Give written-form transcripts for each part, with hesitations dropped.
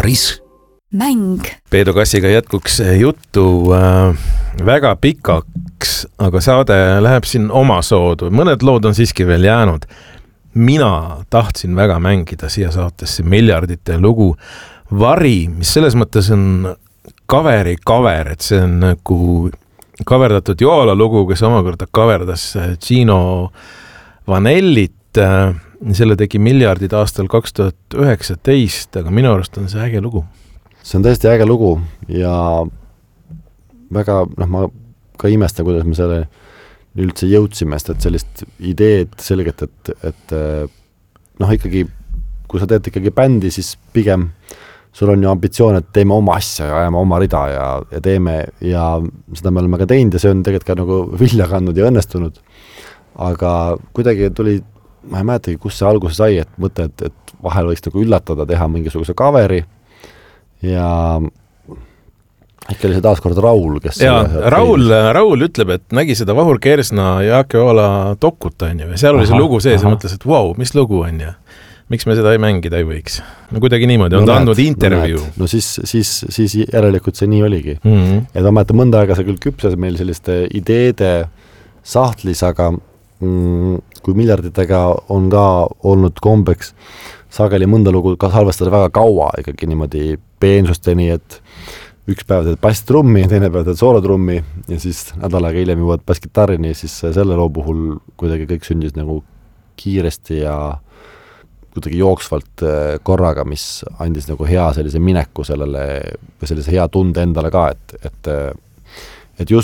baaris. Mäng. Peedu Kassiga jätkuks juttu väga pikaks, aga saade läheb siin oma soodu. Mõned lood on siiski veel jäänud. Mina tahtsin väga mängida siia saatesse Miljardite lugu Vari, mis selles mõttes on kaveri kaver, et see on nagu kaverdatud Joala lugu, kes omakorda kaverdas Gino Vanellit. Selle tegi Miljardid aastal 2019, aga minu arust on see äge lugu. See on tõesti äge lugu ja väga, ma ka imestan, kuidas me selle üldse jõudsime, et sellist ideed selgelt, et ikkagi, kui sa teed ikkagi bändi, siis pigem sul on ju ambitsioon, et teeme oma asja ja ajame oma rida ja teeme ja seda me oleme ka teinud ja see on tegelikult ka nagu vilja kandnud ja õnnestunud. Aga kuidagi tuli, ma ei mäletagi, kus see alguse sai, et mõte, et vahel võiks nagu üllatada, teha mingisuguse kaveri ja ikka oli see taaskord Raul, kes... Ja, Raul ütleb, et nägi seda Vahur Kersna ja Jaak Joala dokut on ju. Ja seal oli see lugu sees ja mõtles, et wow, mis lugu on ja miks me seda ei mängida ei võiks. No kuidagi niimoodi, on ta andnud intervjuu. No siis järelikult see nii oligi. Et ma mäletan, mõnda aega see küll küpses meil selliste ideede sahtlis, aga kui Miljarditega on ka olnud kombeks sageli mõnda lugu ka salvestada väga kaua ikkagi niimoodi peensusteni, et üks päev teed basstrummi, teine päev teed soolotrummi ja siis nädalaga hiljem jõuad basskitarrini, siis selle loo puhul kuidagi kõik sündis nagu kiiresti ja kuidagi jooksvalt korraga, mis andis nagu hea sellise mineku sellele või sellise hea tunde endale ka, et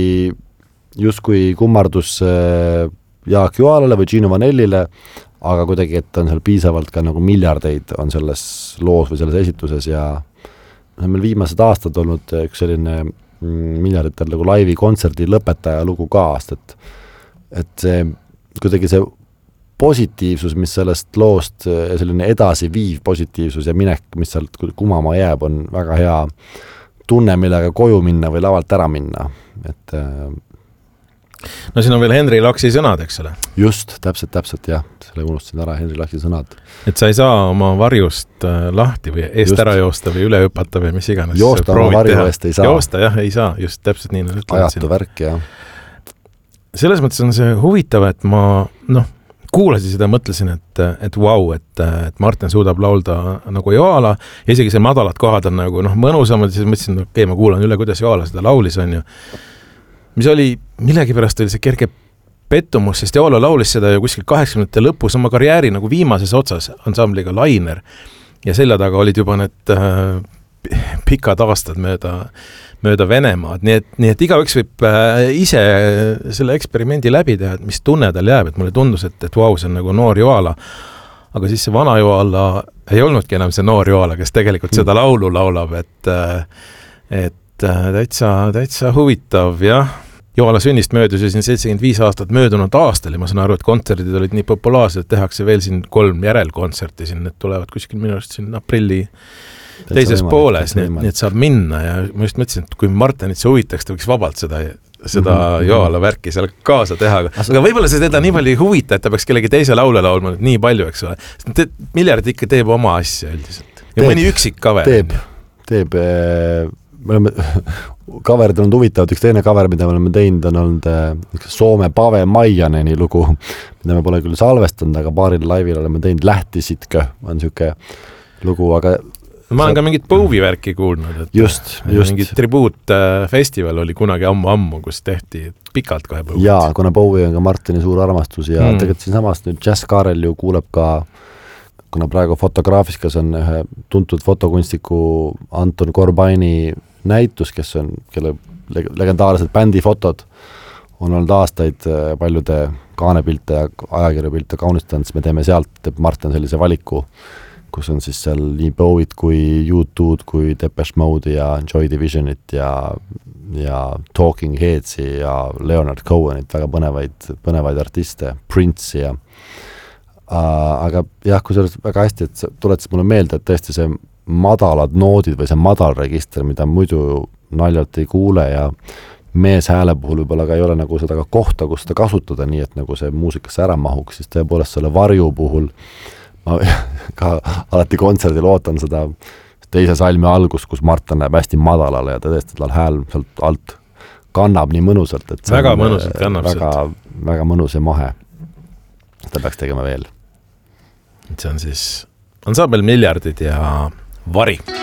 justkui kummardus Jaak Joalale või Gino Vanellile, aga kuidagi, et on seal piisavalt ka nagu miljardeid on selles loos või selles esituses ja on meil viimased aastad olnud üks selline Miljarditel nagu laivi kontserdi lõpetaja lugu ka aast, et see kuidagi see positiivsus, mis sellest loost ja selline edasi viiv positiivsus ja minek, mis sealt kumama jääb, on väga hea tunne, millega koju minna või lavalt ära minna, et no siin on veel Henri Laksi sõnad, eks ole? Just, täpselt, jah. Selle unustasin ära Henri Laksi sõnad. Et sa ei saa oma varjust lahti või eest ära joosta või üle hüpata või mis iganes. Joosta oma varju eest ei saa. Joosta, jah, ei saa. Just täpselt nii. Ajatu värk, jah. Selles mõttes on see huvitav, et ma kuulasin seda ja mõtlesin, et wow, et Martin suudab laulda nagu Joala ja isegi see madalad kohad on nagu mõnusamad, siis mõtlesin, okei, ma kuulan üle, kuidas Joala seda laulis on ju. Mis oli, millegipärast oli see kerge pettumus, sest Joala laulis seda ju kuskil 80-te lõpus oma karjääri nagu viimases otsas ansambliga Lainer ja selja taga olid juba need pikad aastad mööda Venemaad, nii et igaüks võib ise selle eksperimendi läbi teha, et mis tunne tal jääb, et mulle tundus, et wow, see on nagu noor Joala, aga siis see vana Joala ei olnudki enam see noor Joala, kes tegelikult seda laulu laulab, et täitsa huvitav, jah. Joala sünnist möödus ja siin 75 aastat möödunud aastal ja ma saan aru, et kontserdid olid nii populaarsed, et tehakse veel siin 3 järelkontserti, siin need tulevad kuskil minu arust siin aprilli teises pooles, nii et saab minna ja ma just mõtlesin, et kui Martinit see huvitaks, ta võiks vabalt seda Joala värki seal kaasa teha, aga võib-olla see teda nii palju ei huvita, et ta peaks kellegi teise laule laulma nii palju, eks ole. Miljard ikka teeb oma asja üldiselt ja mõni üksik kaver. Teeb me oleme kaverid on huvitavad, üks teine kaver, mida me oleme teinud, on olnud Soome Pave Maijaneni lugu, mida me pole küll salvestanud, aga paaril laivil oleme teinud Lähtisitkö, on siuke lugu, aga ma olen ka mingit Bowie värki kuulnud, et just. Mingit tribuutfestival oli kunagi ammu, kus tehti pikalt kohe Bowie. Jaa, kuna Bowie on ka Martini suur armastus ja tegelikult siin samast nüüd Jazz Karel ju kuuleb ka, kuna praegu Fotograafiskas on ühe tuntud fotokunstiku Anton Korbaini näitus, kelle legendaarsed bändifotod on olnud aastaid paljude kaanepilte ja ajakirjapilte kaunistanud, siis me teeme sealt, teeb Martin sellise valiku, kus on siis seal nii Bowie't kui U2'd kui Depeche Mode ja Joy Divisionit ja Talking Headsi ja Leonard Cohenit, väga põnevaid artiste, Prince'i ja aga jah, kui see oli väga hästi, et tuletas mulle meelde, et tõesti see madalad noodid või see madal register, mida muidu naljalt ei kuule ja mees hääle puhul võib-olla ka ei ole nagu seda ka kohta, kus seda kasutada, nii et nagu see muusikasse ära mahuks, siis tõepoolest selle varju puhul ma ka alati kontserdil ootan seda teise salmi algus, kus Martin läheb hästi madalale ja tõesti tal hääl sealt alt kannab nii mõnusalt, et väga mõnusalt kannab sealt. Väga mõnus ja mahe. Seda peaks tegema veel. See on siis ansambel Miljardid ja Vari.